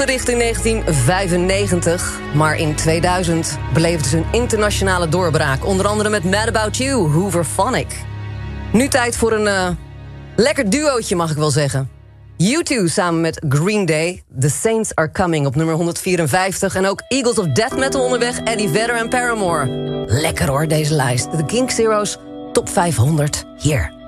Opgericht in 1995, maar in 2000 beleefden ze een internationale doorbraak. Onder andere met Mad About You, Hooverphonic. Nu tijd voor een lekker duootje, mag ik wel zeggen. U2 samen met Green Day, The Saints Are Coming op nummer 154... en ook Eagles of Death Metal onderweg, Eddie Vedder en Paramore. Lekker hoor, deze lijst. The King Zero's Top 500, hier.